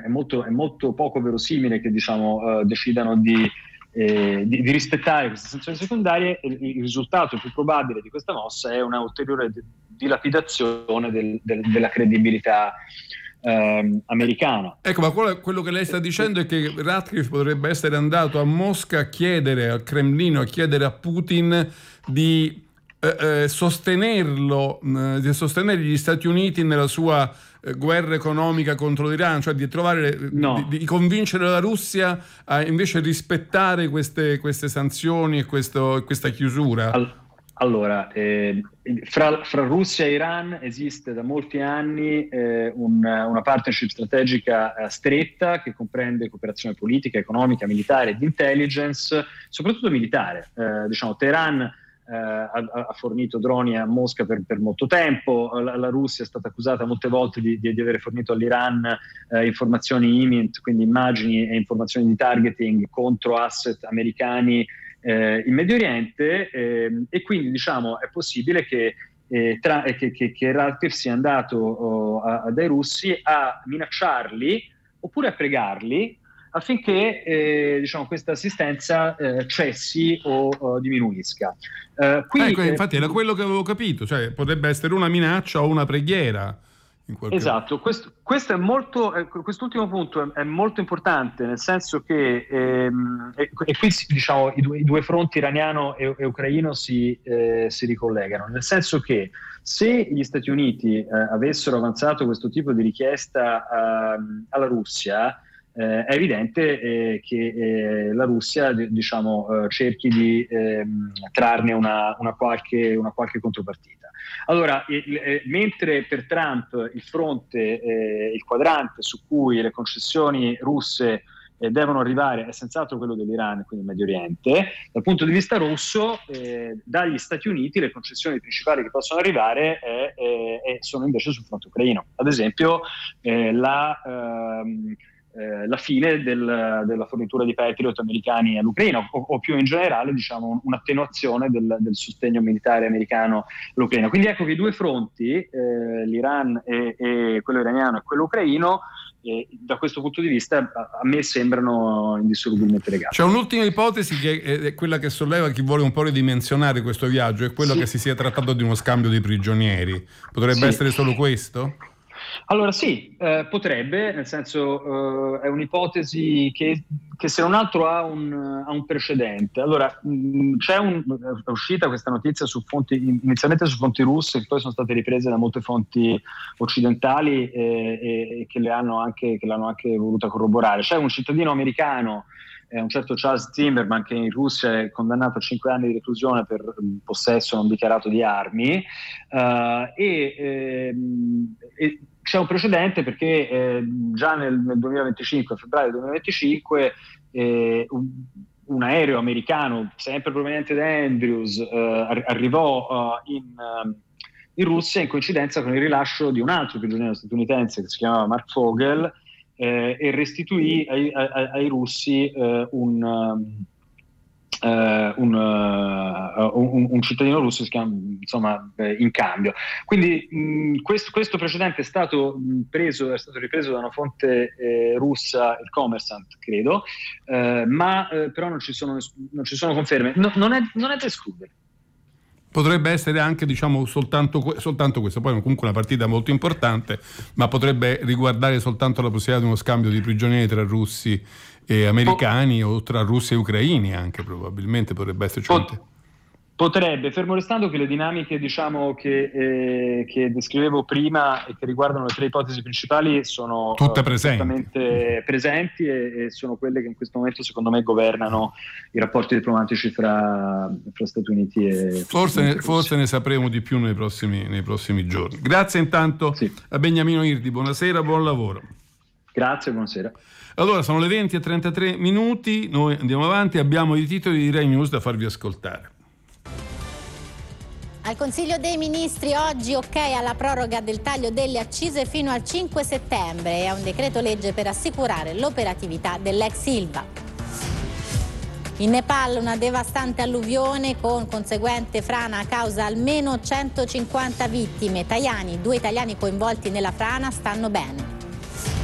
è molto poco verosimile che decidano di rispettare queste sanzioni secondarie. Il risultato più probabile di questa mossa è una ulteriore dilapidazione della credibilità americana. Ecco, ma quello che lei sta dicendo è che Ratcliffe potrebbe essere andato a Mosca a chiedere al Cremlino, a chiedere a Putin di sostenerlo, di sostenere gli Stati Uniti nella sua guerra economica contro l'Iran, cioè di trovare, di convincere la Russia a invece rispettare queste sanzioni e questa chiusura. Allora, fra Russia e Iran esiste da molti anni una partnership strategica stretta che comprende cooperazione politica, economica, militare e di intelligence, soprattutto militare. Teheran ha fornito droni a Mosca per molto tempo, la Russia è stata accusata molte volte di aver fornito all'Iran informazioni IMINT, quindi immagini e informazioni di targeting contro asset americani in Medio Oriente, e quindi è possibile che Ratcliffe sia andato dai russi a minacciarli oppure a pregarli affinché questa assistenza cessi o diminuisca. Infatti era quello che avevo capito, cioè potrebbe essere una minaccia o una preghiera. Esatto, questo è molto, quest'ultimo punto è molto importante, nel senso che e qui i due fronti iraniano e ucraino si ricollegano, nel senso che se gli Stati Uniti avessero avanzato questo tipo di richiesta alla Russia, è evidente che la Russia cerchi di trarne una qualche contropartita. Allora, mentre per Trump il fronte, il quadrante su cui le concessioni russe devono arrivare è senz'altro quello dell'Iran, quindi Medio Oriente, dal punto di vista russo, dagli Stati Uniti le concessioni principali che possono arrivare sono invece sul fronte ucraino. Ad esempio, la fine della fornitura di Patriot americani all'Ucraina o più in generale un'attenuazione del sostegno militare americano all'Ucraina. Quindi ecco che i due fronti, l'Iran e quello iraniano e quello ucraino, da questo punto di vista a me sembrano indissolubilmente legati. C'è un'ultima ipotesi che è quella che solleva chi vuole un po' ridimensionare questo viaggio, è quello che si sia trattato di uno scambio di prigionieri. Potrebbe essere solo questo? Allora sì, potrebbe, nel senso è un'ipotesi che se non altro ha un precedente. Allora, è uscita questa notizia inizialmente su fonti russe, che poi sono state riprese da molte fonti occidentali e che l'hanno anche voluta corroborare. C'è un cittadino americano, un certo Charles Zimmerman, che in Russia è condannato a 5 anni di reclusione per possesso non dichiarato di armi, e c'è un precedente perché già nel 2025, febbraio 2025, un aereo americano, sempre proveniente da Andrews, arrivò in Russia in coincidenza con il rilascio di un altro prigioniero statunitense che si chiamava Mark Fogel, e restituì ai russi un cittadino russo, in cambio. Quindi questo precedente è stato ripreso da una fonte russa, il Kommersant, credo, ma però non ci sono conferme. Non è da escludere. Potrebbe essere anche soltanto questo, poi comunque una partita molto importante, ma potrebbe riguardare soltanto la possibilità di uno scambio di prigionieri tra russi e americani o tra russi e ucraini anche, probabilmente potrebbe esserci Potrebbe, fermo restando che le dinamiche che descrivevo prima e che riguardano le tre ipotesi principali sono tutte presenti e sono quelle che in questo momento secondo me governano i rapporti diplomatici fra Stati Uniti e forse ne sapremo di più nei prossimi giorni. Grazie intanto a Beniamino Irdi, buonasera, buon lavoro. Grazie, buonasera. Allora, sono le 20:33, noi andiamo avanti, abbiamo i titoli di Rai News da farvi ascoltare. Al Consiglio dei Ministri oggi ok alla proroga del taglio delle accise fino al 5 settembre e a un decreto legge per assicurare l'operatività dell'ex Ilva. In Nepal una devastante alluvione con conseguente frana a causa almeno 150 vittime. 2 italiani coinvolti nella frana stanno bene.